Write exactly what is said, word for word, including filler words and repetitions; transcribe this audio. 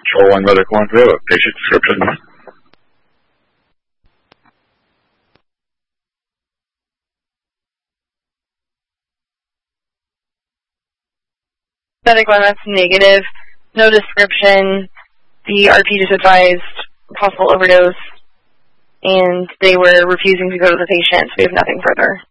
controlling medical info, a patient description. Medical M S negative, no description. The R P just advised possible overdose, and they were refusing to go to the patient, so we have nothing further.